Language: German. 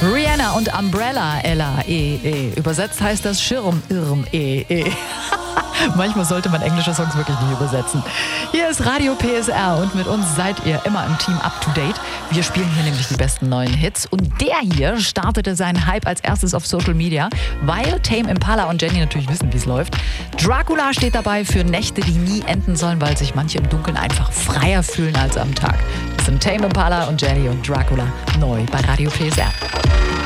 Rihanna und Umbrella, L-A-E-E. Übersetzt heißt das Schirm, Irm, E-E. Manchmal sollte man englische Songs wirklich nicht übersetzen. Hier ist Radio PSR und mit uns seid ihr immer im Team up to date. Wir spielen hier nämlich die besten neuen Hits und der hier startete seinen Hype als erstes auf Social Media, weil Tame Impala und Jenny natürlich wissen, wie es läuft. Dracula steht dabei für Nächte, die nie enden sollen, weil sich manche im Dunkeln einfach freier fühlen als am Tag. Das sind Tame Impala und Jenny und Dracula neu bei Radio PSR.